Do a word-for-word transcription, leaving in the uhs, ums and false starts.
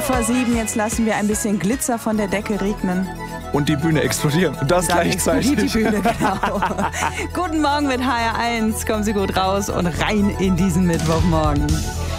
vor sieben, jetzt lassen wir ein bisschen Glitzer von der Decke regnen. Und die Bühne explodieren. Und das Dann gleichzeitig. explodiert die Bühne, genau. Guten Morgen mit H R eins. Kommen Sie gut raus und rein in diesen Mittwochmorgen.